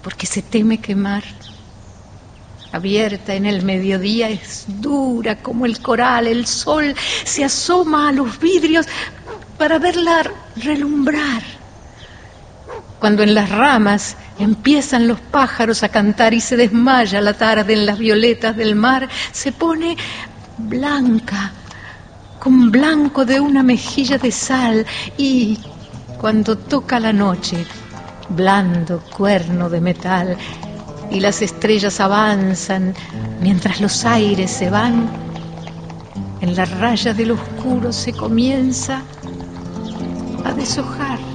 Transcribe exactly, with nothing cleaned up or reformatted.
porque se teme quemar. Abierta en el mediodía es dura como el coral, el sol se asoma a los vidrios para verla relumbrar. Cuando en las ramas empiezan los pájaros a cantar y se desmaya la tarde en las violetas del mar, se pone blanca, con blanco de una mejilla de sal, y cuando toca la noche, blando cuerno de metal, y las estrellas avanzan mientras los aires se van, en la raya del oscuro se comienza a deshojar